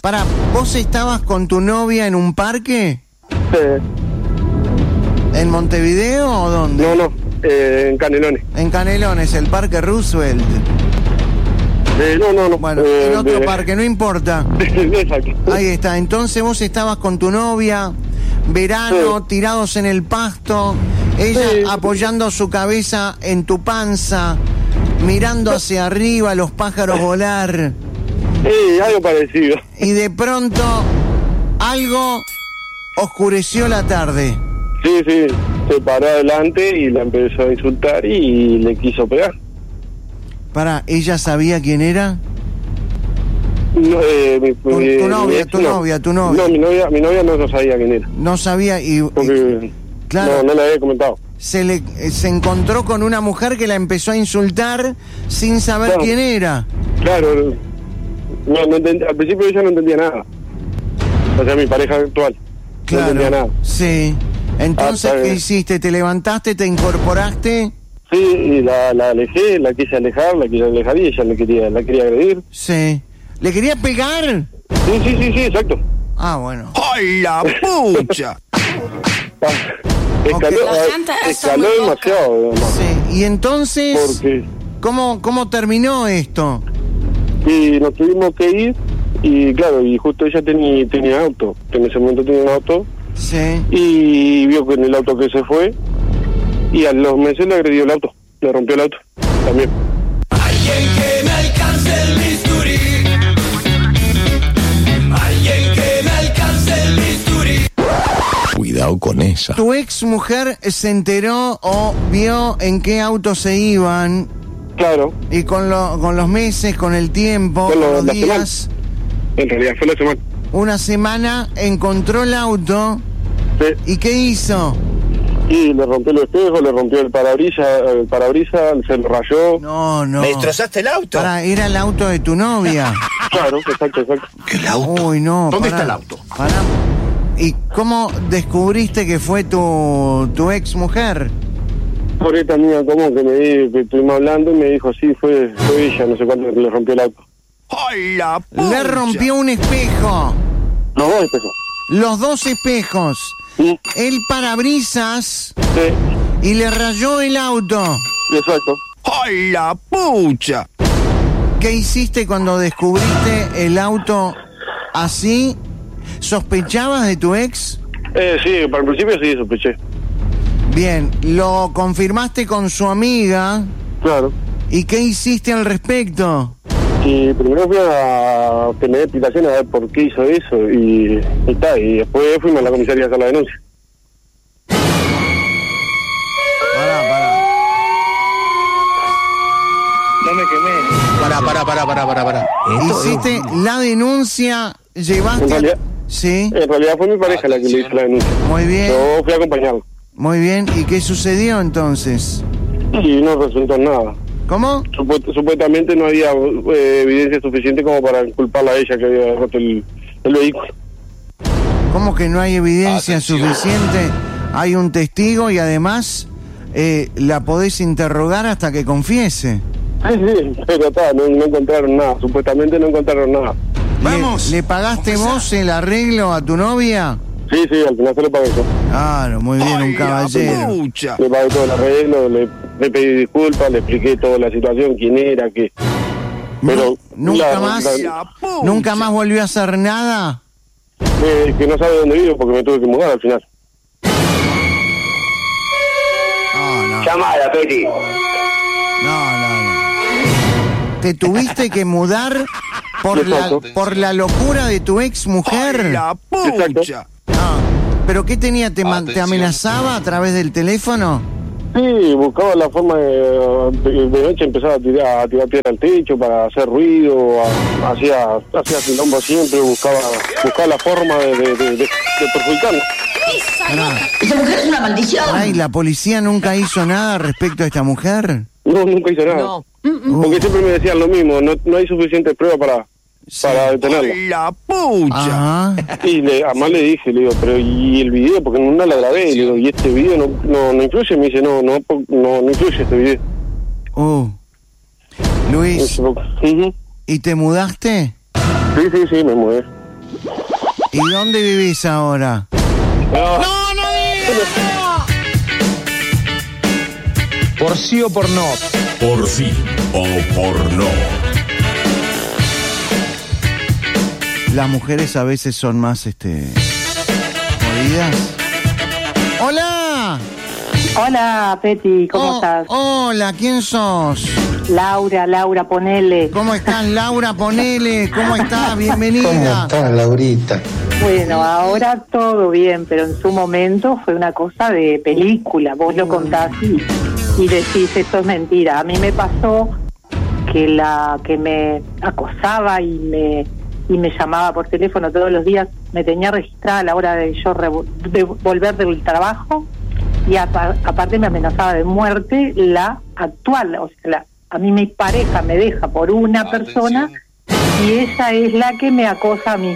Pará, ¿vos estabas con tu novia en un parque? Sí. ¿En Montevideo o dónde? No, en Canelones. En Canelones, el Parque Roosevelt. No. Bueno, en otro parque, no importa. Exacto. Ahí está, entonces vos estabas con tu novia, verano, tirados en el pasto, ella apoyando su cabeza en tu panza, mirando hacia arriba, los pájaros volar. Sí, algo parecido. Y de pronto, algo oscureció la tarde. Sí, se paró adelante y la empezó a insultar y le quiso pegar. Pará, ¿ella sabía quién era? No, Tu novia. No, mi novia no sabía quién era. No sabía porque claro, no le había comentado. Se encontró con una mujer que la empezó a insultar sin saber quién era. Claro, al principio ella no entendía nada. O sea, mi pareja actual. Claro, no entendía nada. Sí. Entonces, ¿qué hiciste? ¿Te levantaste, te incorporaste? Sí, y la alejé, la quise alejar y ella la quería agredir. Sí. ¿Le quería pegar? Sí, exacto. Ah, bueno. ¡Ay, la pucha! Escaló demasiado. Sí. Y entonces, porque ¿cómo terminó esto? y nos tuvimos que ir y claro, y justo ella tenía auto, en ese momento tenía un auto. Sí. Y vio que en el auto que se fue y a los meses le agredió el auto, le rompió el auto también. Alguien que me alcance el bisturí. Alguien que me alcance el bisturí. Cuidado con esa. ¿Tu ex mujer se enteró o vio en qué auto se iban? Claro. Y con los meses, con el tiempo, con los días. En realidad fue la semana. Una semana encontró el auto. Sí. ¿Y qué hizo? Y le rompió el espejo, le rompió el parabrisas, se lo rayó. No. ¿Me destrozaste el auto? Era el auto de tu novia. Claro, exacto. ¿El auto? Uy, no. ¿Dónde está el auto? Pará. ¿Y cómo descubriste que fue tu ex mujer? Por esta amiga común que estuvimos hablando y me dijo, sí, fue ella, no sé cuánto le rompió el auto. ¡Ay, la pucha! Le rompió un espejo. Los dos espejos. Los dos espejos. Sí. El parabrisas. Sí. Y le rayó el auto. Exacto. ¡Ay, la pucha! ¿Qué hiciste cuando descubriste el auto así? ¿Sospechabas de tu ex? Sí, para el principio sí sospeché. Bien, ¿lo confirmaste con su amiga? Claro. ¿Y qué hiciste al respecto? Y primero fui a tener explicaciones a ver por qué hizo eso y después fuimos a la comisaría a hacer la denuncia. Pará. No me quemé. Pará. Hiciste la denuncia, llevaste... En realidad, Sí, en realidad fue mi pareja la que le hizo la denuncia. muy bien, Yo fui a acompañarlo. muy bien. ¿Y qué sucedió entonces? Y no resultó en nada. ¿Cómo? Supuestamente no había evidencia suficiente como para culparla a ella que había roto el vehículo. ¿Cómo que no hay evidencia suficiente? Hay un testigo y además la podés interrogar hasta que confiese. Sí, pero no encontraron nada. Supuestamente no encontraron nada. ¡Vamos! ¿Le pagaste vos el arreglo a tu novia? Sí, al final se lo pagué yo. Claro, muy bien, un caballero. Pucha. Le pagué todo el arreglo, le pedí disculpas, le expliqué toda la situación, quién era, qué. Pero ¿Nunca más? pucha. ¿Nunca más volvió a hacer nada? Que no sabe dónde vivo porque me tuve que mudar al final. No. Llamada, Peti. No. ¿Te tuviste que mudar por la locura de tu ex ¡Ay, mujer? la pucha! ¿Pero qué tenía? ¿Te amenazaba a través del teléfono? Sí, buscaba la forma de noche empezaba a tirar piedra al techo para hacer ruido, hacía quilombo siempre, buscaba la forma de perjudicarme. Esa mujer es una maldición. Ay, ¿la policía nunca hizo nada respecto a esta mujer? No, nunca hizo nada. Porque siempre me decían lo mismo, no hay suficiente prueba para detenerlo. ¡Ay, la pucha! Ajá. Y además le dije, le digo, pero ¿y el video? Porque no la grabé, le digo, ¿y este video no influye? Me dice, no influye este video. Luis, Ujú. ¿y te mudaste? Sí, me mudé. ¿Y dónde vivís ahora? No, Por sí o por no. Por sí o por no. Las mujeres a veces son más, jodidas. ¡Hola! Hola, Peti, ¿cómo estás? Hola, ¿quién sos? Laura, ponele. ¿Cómo estás, Laura? Ponele. ¿Cómo estás? Bienvenida. ¿Cómo estás, Laurita? Bueno, ahora todo bien, pero en su momento fue una cosa de película. Vos lo contás y decís, esto es mentira. A mí me pasó que la que me acosaba y me llamaba por teléfono todos los días, me tenía registrada a la hora de yo de volver del trabajo, y aparte me amenazaba de muerte la actual, o sea, a mí mi pareja me deja por una persona y esa es la que me acosa a mí.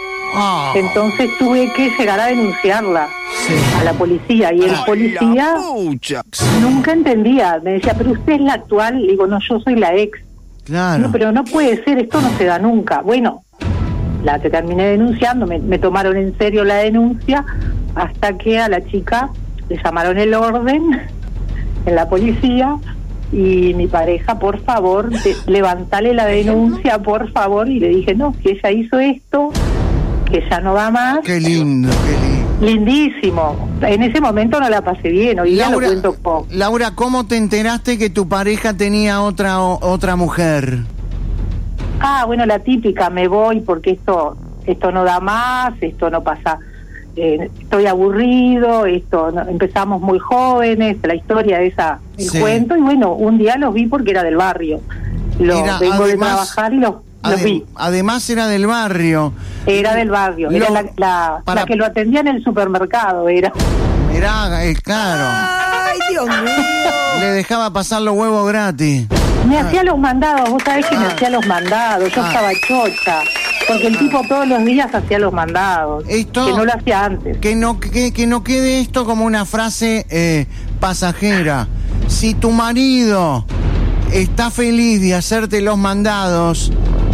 Entonces tuve que llegar a denunciarla a la policía, y el policía nunca entendía, me decía, pero usted es la actual. Le digo, no, yo soy la ex. Claro. No, pero no puede ser, esto no se da nunca. Bueno, la que terminé denunciando, me tomaron en serio la denuncia, hasta que a la chica le llamaron el orden en la policía, y mi pareja, por favor, levantale la denuncia, por favor, y le dije, no, si ella hizo esto, que ya no va más. Qué lindo, qué lindo. Lindísimo. En ese momento no la pasé bien, hoy día lo cuento con... Laura, ¿cómo te enteraste que tu pareja tenía otra mujer? Bueno, la típica, me voy porque esto no da más, esto no pasa, estoy aburrido, empezamos muy jóvenes, la historia esa, el cuento, y bueno, un día los vi porque era del barrio. Vengo de trabajar y los vi. Además era del barrio. Era del barrio, era la que lo atendía en el supermercado, era. Mirá, claro. ¡Ay, Dios mío! Le dejaba pasar los huevos gratis. Me hacía los mandados, vos sabés que me hacía los mandados, yo estaba chocha, porque el tipo todos los días hacía los mandados, esto, que no lo hacía antes. Que no quede esto como una frase pasajera. Si tu marido está feliz de hacerte los mandados,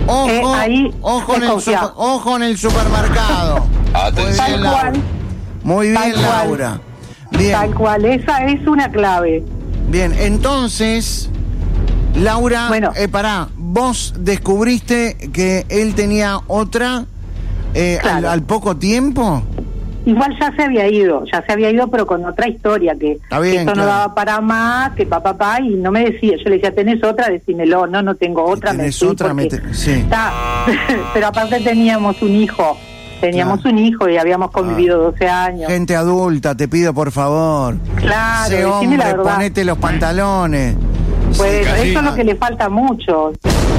ojo en el supermercado. Atención. Tal cual. Muy bien, Laura. Bien. Tal cual, esa es una clave. Bien, entonces, Laura, bueno, vos descubriste que él tenía otra claro. al poco tiempo. Igual ya se había ido, pero con otra historia, que esto no daba para más, que papá, y no me decía, yo le decía, ¿tenés otra? Decímelo. No tengo otra. ¿Tenés otra? Sí. Pero aparte teníamos un hijo. Y habíamos convivido 12 años. Gente adulta, te pido por favor. Claro, sé hombre, la verdad. Ponete los pantalones. Pues eso es lo que le falta mucho.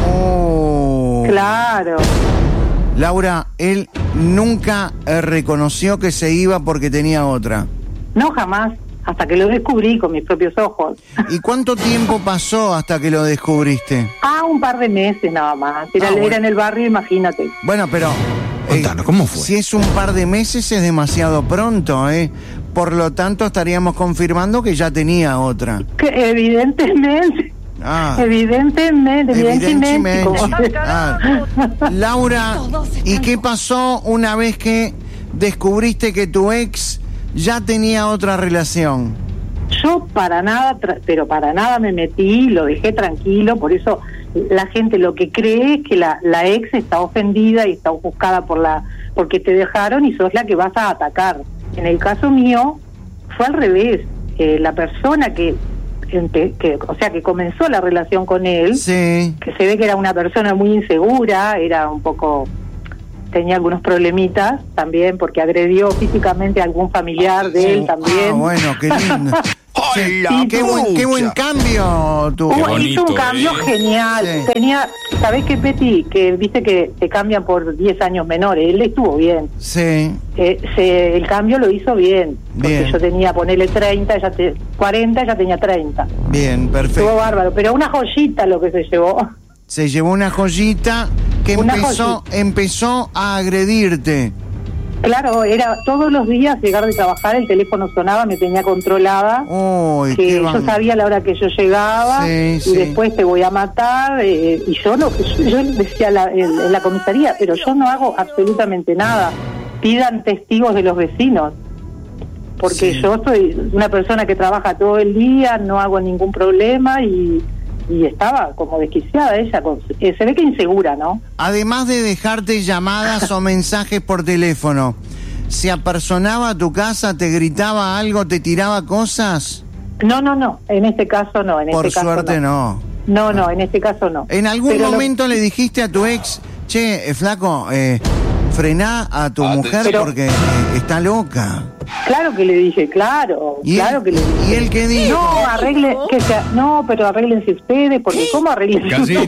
Claro. Laura, él nunca reconoció que se iba porque tenía otra. No, jamás. Hasta que lo descubrí con mis propios ojos. ¿Y cuánto tiempo pasó hasta que lo descubriste? Un par de meses nada más. Era en el barrio, imagínate. Bueno, pero... Contanos, ¿cómo fue? Si es un par de meses es demasiado pronto, Por lo tanto estaríamos confirmando que ya tenía otra. Que evidentemente. Evidentemente. Laura, ¿y qué pasó una vez que descubriste que tu ex ya tenía otra relación? Yo para nada me metí, lo dejé tranquilo, por eso la gente lo que cree es que la ex está ofendida y está ofuscada porque te dejaron y sos la que vas a atacar. En el caso mío fue al revés. La persona que comenzó la relación con él, sí, que se ve que era una persona muy insegura, tenía algunos problemitas también, porque agredió físicamente a algún familiar de él también. Bueno, qué lindo. Sí, qué buen cambio tuvo. Hizo un cambio genial. Sí. ¿Sabés qué, Peti? Que viste que te cambian por 10 años menores. Él estuvo bien. Sí. El cambio lo hizo bien. Porque Bien. yo tenía, ponele 30, 40, ya tenía 30. Bien, perfecto. Estuvo bárbaro. Pero una joyita lo que se llevó. Se llevó una joyita que empezó a agredirte. Claro, era todos los días llegar de trabajar, el teléfono sonaba, me tenía controlada, Uy, que qué yo sabía la hora que yo llegaba, Sí, y sí. después te voy a matar, y yo decía en la comisaría, pero yo no hago absolutamente nada, pidan testigos de los vecinos, porque Sí. yo soy una persona que trabaja todo el día, no hago ningún problema, y estaba como desquiciada ella, se ve que insegura, ¿no? Además de dejarte llamadas o mensajes por teléfono, ¿se apersonaba a tu casa, te gritaba algo, te tiraba cosas? No, en este caso no, en Por este caso suerte no. No, en este caso no. ¿En algún Pero momento le dijiste a tu ex, che, flaco, frená a tu mujer Pero- porque está loca? Claro que le dije, claro ¿Y que le dije. ¿Y él qué dijo? No, pero arréglense ustedes, porque ¿cómo arréglense Casi. ustedes?